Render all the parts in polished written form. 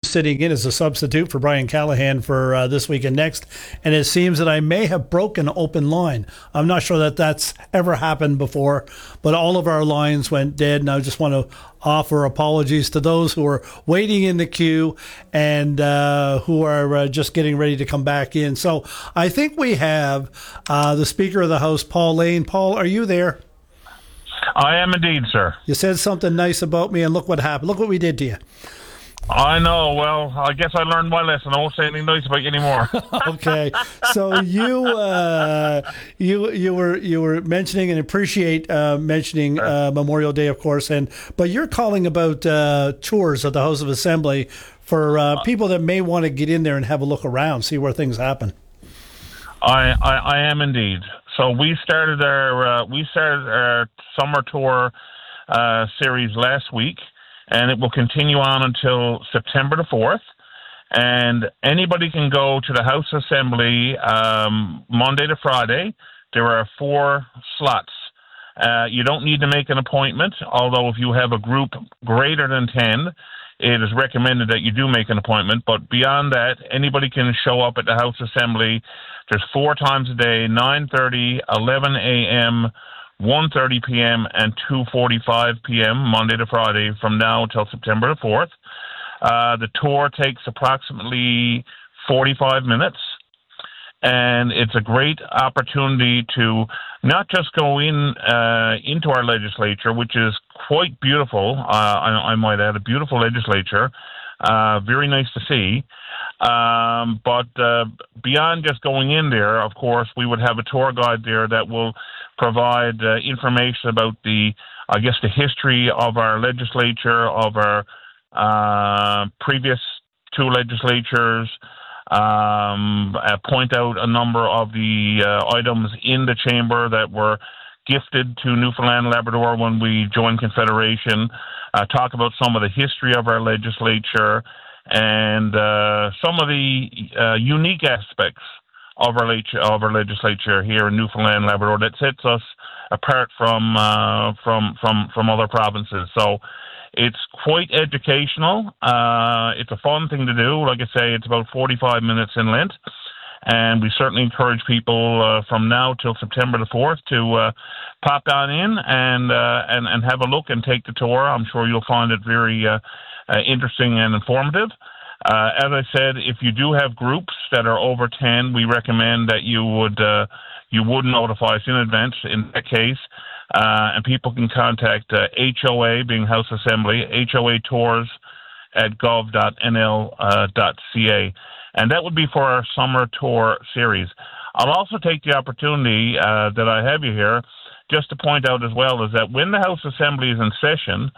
sitting in as a substitute for Brian Callahan for this week and next, and it seems that I may have broken open line. I'm not sure that that's ever happened before, but all of our lines went dead, and I just want to offer apologies to those who are waiting in the queue and who are just getting ready to come back in. So I think we have the Speaker of the House, Paul Lane. Paul, are you there? I am indeed, sir. You said something nice about me, and look what happened. Look what we did to you. I know. Well, I guess I learned my lesson. I won't say anything nice about you anymore. Okay. So you were mentioning, and appreciate mentioning Memorial Day, of course, but you're calling about tours of the House of Assembly for people that may want to get in there and have a look around, see where things happen. I am indeed. So we started our summer tour series last week, and it will continue on until September the 4th. And anybody can go to the House Assembly Monday to Friday. There are 4 slots. You don't need to make an appointment, although if you have a group greater than 10, it is recommended that you do make an appointment. But beyond that, anybody can show up at the House Assembly. There's 4 times a day, 9:30, 11 a.m., 1:30 p.m., and 2:45 p.m., Monday to Friday, from now until September the 4th. The tour takes approximately 45 minutes, and it's a great opportunity to not just go into our legislature, which is quite beautiful. I might add, a beautiful legislature, very nice to see. But beyond just going in there, of course, we would have a tour guide there that will provide information about the history of our legislature, of our previous 2 legislatures, point out a number of the items in the chamber that were gifted to Newfoundland and Labrador when we joined Confederation, talk about some of the history of our legislature, and some of the unique aspects of our legislature here in Newfoundland and Labrador that sets us apart from other provinces. So it's quite educational. It's a fun thing to do. Like I say, it's about 45 minutes in length, and we certainly encourage people from now till September the 4th to pop down in and have a look and take the tour. I'm sure you'll find it very interesting and informative. As I said, if you do have groups that are over 10, we recommend that you would notify us in advance in that case. And people can contact HOA, being House Assembly, HOA Tours at gov.nl.ca. And that would be for our summer tour series. I'll also take the opportunity that I have you here just to point out as well is that when the House Assembly is in session,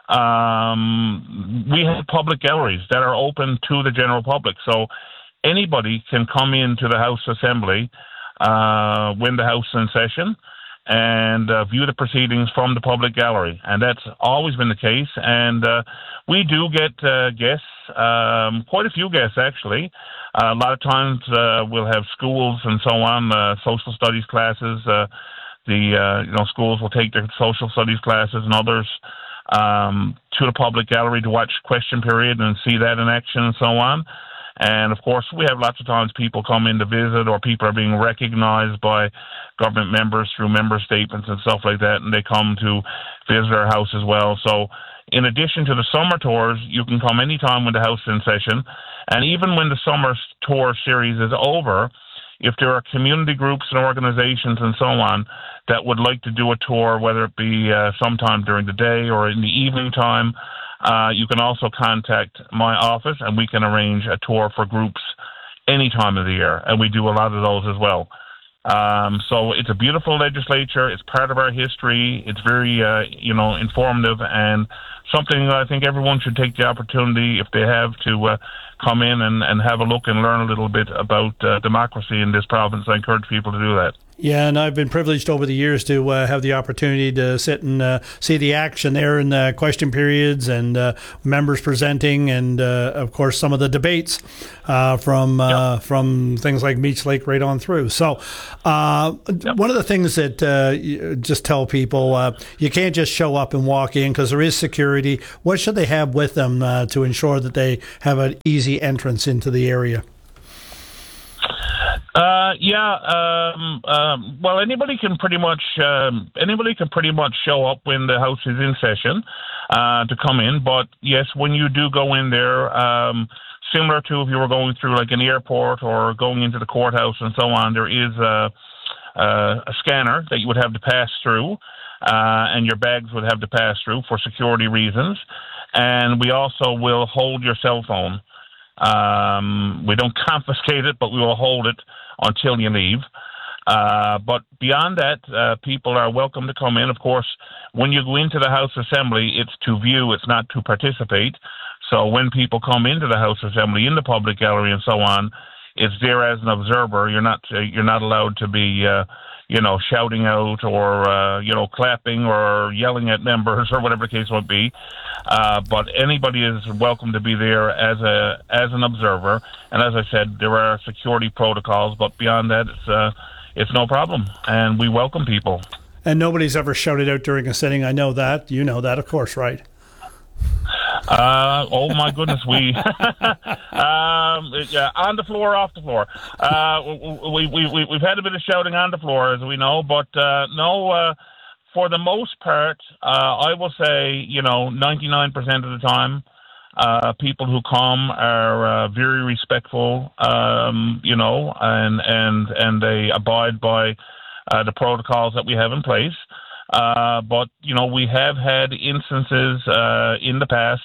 we have public galleries that are open to the general public. So anybody can come into the House Assembly when the House is in session and view the proceedings from the public gallery. And that's always been the case. And we do get guests, quite a few guests actually. A lot of times we'll have schools and so on, social studies classes. Schools will take their social studies classes and others to the public gallery to watch question period and see that in action and so on. And, of course, we have lots of times people come in to visit, or people are being recognized by government members through member statements and stuff like that, and they come to visit our house as well. So in addition to the summer tours, you can come anytime when the house is in session. And even when the summer tour series is over, if there are community groups and organizations and so on that would like to do a tour, whether it be sometime during the day or in the evening time, you can also contact my office, and we can arrange a tour for groups any time of the year, and we do a lot of those as well. So it's a beautiful legislature. It's part of our history. It's very, informative, and something I think everyone should take the opportunity, if they have, to come in and have a look and learn a little bit about democracy in this province. I encourage people to do that. Yeah, and I've been privileged over the years to have the opportunity to sit and see the action there in the question periods and members presenting, and of course some of the debates from things like Meech Lake right on through. So one of the things that you just tell people, you can't just show up and walk in because there is security. What should they have with them to ensure that they have an easy entrance into the area? Well, anybody can pretty much show up when the House is in session to come in. But yes, when you do go in there, similar to if you were going through like an airport or going into the courthouse and so on, there is a scanner that you would have to pass through, and your bags would have to pass through for security reasons. And we also will hold your cell phone. We don't confiscate it, but we will hold it until you leave. But beyond that, people are welcome to come in. Of course, when you go into the House Assembly, it's to view, it's not to participate. So when people come into the House Assembly, in the public gallery and so on, it's there as an observer. You're not allowed to be, shouting out or, clapping or yelling at members or whatever the case might be. But anybody is welcome to be there as an observer. And as I said, there are security protocols, but beyond that, it's no problem. And we welcome people. And nobody's ever shouted out during a sitting. I know that. You know that, of course, right? Oh my goodness, we on the floor, off the floor. We've had a bit of shouting on the floor, as we know, but no. For the most part, I will say 99% of the time, people who come are very respectful, and they abide by the protocols that we have in place. But we have had instances in the past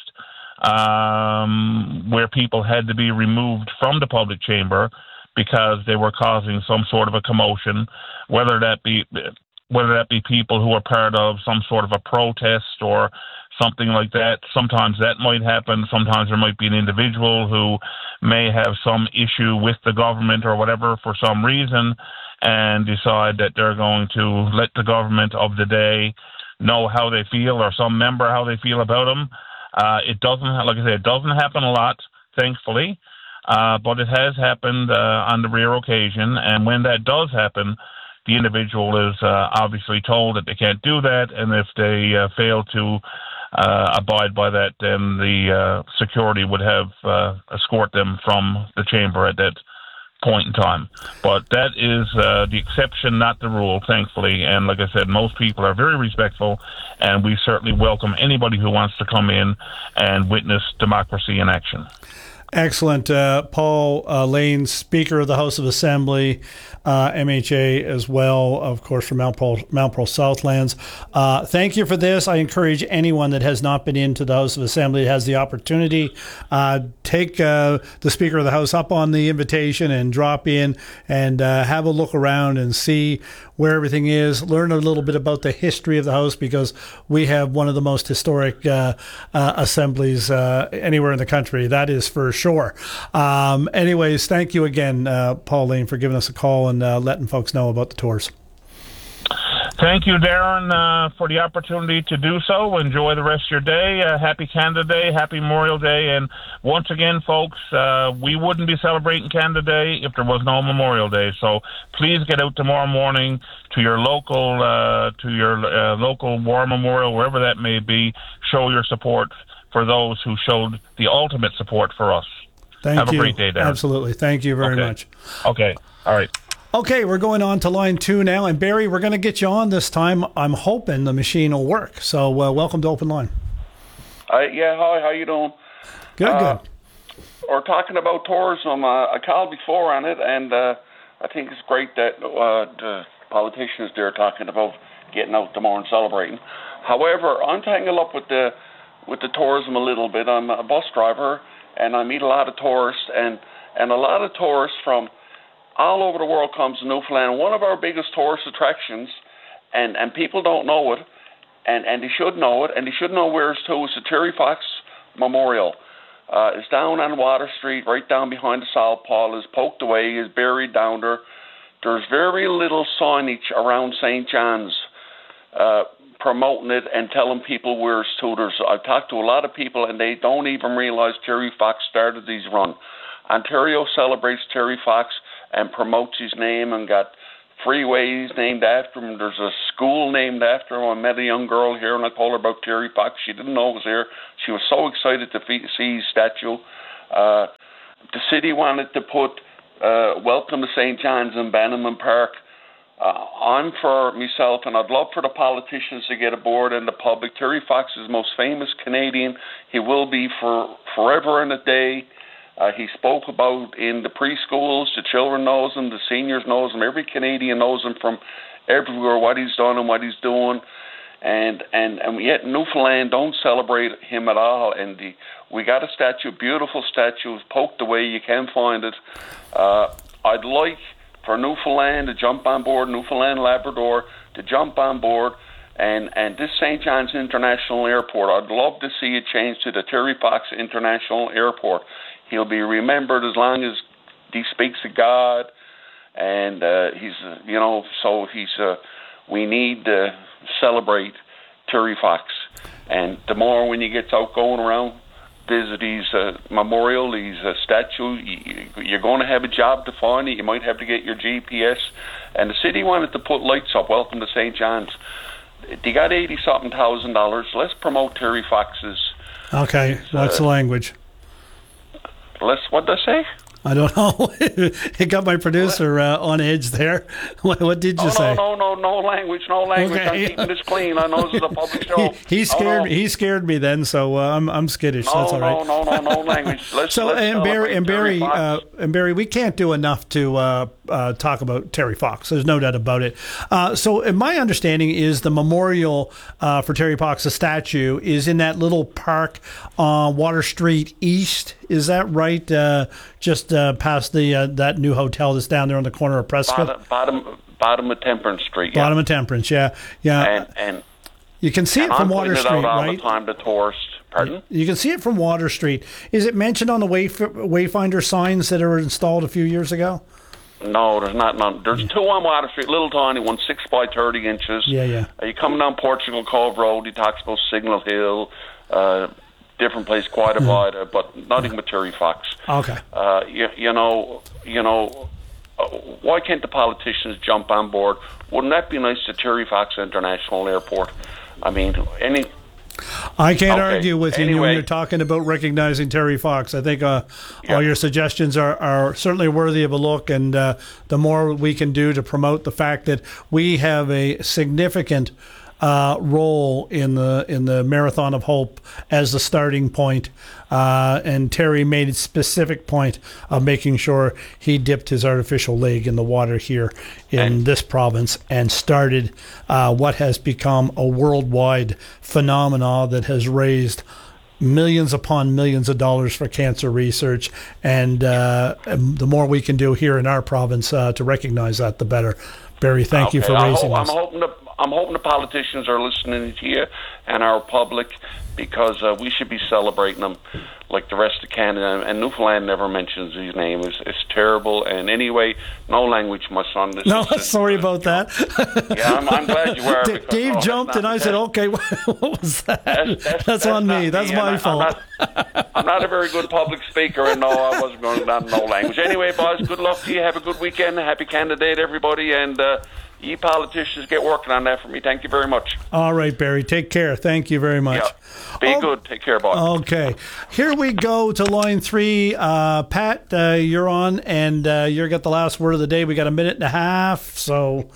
where people had to be removed from the public chamber because they were causing some sort of a commotion, whether that be people who are part of some sort of a protest or something like that. Sometimes that might happen. Sometimes there might be an individual who may have some issue with the government or whatever for some reason, and decide that they're going to let the government of the day know how they feel, or some member how they feel about them. It doesn't, like I say, it doesn't happen a lot, thankfully, but it has happened on the rare occasion. And when that does happen, the individual is obviously told that they can't do that, and if they fail to abide by that, then the security would have escort them from the chamber at that point in time. But that is the exception, not the rule, thankfully. And like I said, most people are very respectful, and we certainly welcome anybody who wants to come in and witness democracy in action. Excellent. Paul Lane, Speaker of the House of Assembly, MHA as well, of course, from Mount Pearl Southlands. Thank you for this. I encourage anyone that has not been into the House of Assembly that has the opportunity, take the Speaker of the House up on the invitation and drop in and have a look around and see where everything is. Learn a little bit about the history of the House, because we have one of the most historic assemblies anywhere in the country. That is for sure. Anyways, thank you again, Paul Lane, for giving us a call and letting folks know about the tours. Thank you, Darren, for the opportunity to do so. Enjoy the rest of your day. Happy Canada Day, happy Memorial Day. And once again, folks, we wouldn't be celebrating Canada Day if there was no Memorial Day. So please get out tomorrow morning to your local war memorial, wherever that may be. Show your support for those who showed the ultimate support for us. Have a great day, Darren. Absolutely. Thank you very much. Okay. All right. Okay, we're going on to line 2 now. And Barry, we're going to get you on this time. I'm hoping the machine will work. So welcome to Open Line. Hi, how you doing? Good. We're talking about tourism. I called before on it, and I think it's great that the politicians there are talking about getting out tomorrow and celebrating. However, I'm tangled up with the tourism a little bit. I'm a bus driver, and I meet a lot of tourists, and a lot of tourists from all over the world comes to Newfoundland. One of our biggest tourist attractions, and people don't know it, and they should know it, and they should know where it's to. It's the Terry Fox Memorial. It's down on Water Street, right down behind the South Paul. It's poked away, it's buried down there. there's very little signage around St. John's promoting it and telling people where it's to. I've talked to a lot of people, and they don't even realize Terry Fox started these run. Ontario celebrates Terry Fox and promotes his name and got freeways named after him. There's a school named after him. I met a young girl here, and I told her about Terry Fox. She didn't know it was here. She was so excited to see his statue. The city wanted to put Welcome to St. John's in Bannerman Park on for myself, and I'd love for the politicians to get aboard and the public. Terry Fox is the most famous Canadian. He will be for forever and a day. He spoke about in the preschools. The children knows him. The seniors knows him. Every Canadian knows him from everywhere, what he's done and what he's doing. And yet Newfoundland don't celebrate him at all. And we got a statue, beautiful statue, poked away. You can find it. I'd like for Newfoundland to jump on board, Newfoundland Labrador to jump on board. And this St. John's International Airport, I'd love to see it change to the Terry Fox International Airport. He'll be remembered as long as he speaks to God, and we need to celebrate Terry Fox. And the more when you get out going around, visit his memorial, his statue, you're going to have a job to find it. You might have to get your GPS. And the city wanted to put lights up, Welcome to St. John's. They got $80-something thousand. Let's promote Terry Fox's. Okay, what's the language? What did I say? I don't know. It got my producer on edge there. What did you say? No language. Okay. I'm keeping this clean. I know this is a public show. He scared me then, so I'm skittish. That's all right. No language. Barry, we can't do enough to talk about Terry Fox. There's no doubt about it. So my understanding is the memorial for Terry Fox's statue is in that little park on Water Street East. Is that right? Just past the that new hotel that's down there on the corner of Prescott? Bottom of Temperance Street. Yeah. Bottom of Temperance, yeah. And you can see it from Water Street, right? All the time to tourists. Pardon? You can see it from Water Street. Is it mentioned on the Wayfinder signs that were installed a few years ago? No, there's not none. There's two on Water Street, little tiny one, 6 by 30 inches. Yeah. You come down Portugal Cove Road, he talks about Signal Hill, different place, quite a bit, but nothing with Terry Fox. Okay. Why can't the politicians jump on board? Wouldn't that be nice to Terry Fox International Airport? I mean, I can't argue with you when you're talking about recognizing Terry Fox. I think all your suggestions are certainly worthy of a look, and the more we can do to promote the fact that we have a significant role in the Marathon of Hope as the starting point, and Terry made a specific point of making sure he dipped his artificial leg in the water here in this province and started what has become a worldwide phenomenon that has raised millions upon millions of dollars for cancer research, and the more we can do here in our province to recognize that, the better. Barry, thank you for raising this. I'm hoping the politicians are listening to you and our public, because we should be celebrating them like the rest of Canada. And Newfoundland never mentions his name. It's terrible. And anyway, no language, my son. Sorry about that. Yeah, I'm glad you are. Dave jumped, and I said, okay, what was that? That's on me. That's my fault. I'm not a very good public speaker, and no, I wasn't going to no language. Anyway, boys, good luck to you. Have a good weekend. Happy Canada Day, everybody. And you politicians get working on that for me. Thank you very much. All right, Barry. Take care. Thank you very much. Yeah. Be good. Take care, boss. Okay. Here we go to line 3. Pat, you're on, and you got the last word of the day. We got a minute and a half, so...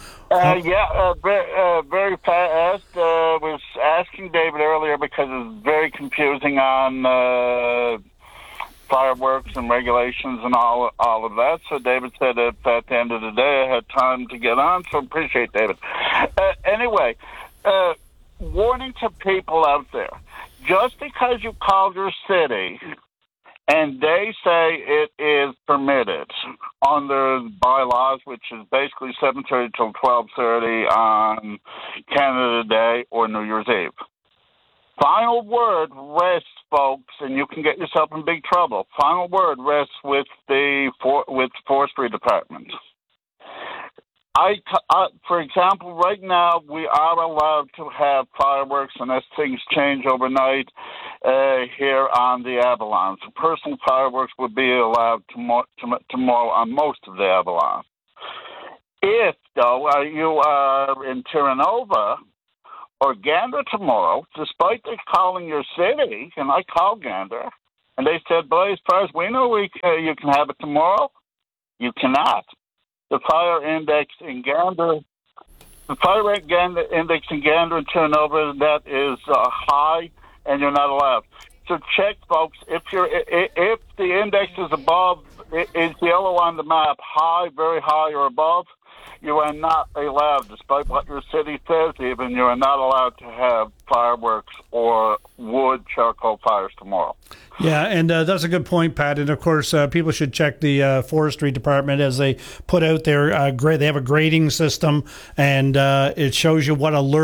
very fast. Was asking David earlier because it's very confusing on... fireworks and regulations and all of that. So David said if at the end of the day I had time to get on, so appreciate David. Anyway, warning to people out there, just because you call your city and they say it is permitted under bylaws, which is basically 7:30 till 12:30 on Canada Day or New Year's Eve. Final word rests, folks, and you can get yourself in big trouble. Final word rests with the Forestry Department. For example, right now we are allowed to have fireworks unless things change overnight here on the Avalon. So personal fireworks would be allowed tomorrow on most of the Avalon. If, though, you are in Terranova or Gander tomorrow, despite they calling your city, and I called Gander, and they said, "Boy, as far as we know, you can have it tomorrow." You cannot. The fire index in Gander and Terranova, that is high, and you're not allowed. So check, folks. If the index is above, is yellow on the map, high, very high, or above, you are not allowed, despite what your city says, even you are not allowed to have fireworks or wood charcoal fires tomorrow. Yeah, and that's a good point, Pat. And of course, people should check the forestry department as they put out their they have a grading system, and it shows you what alert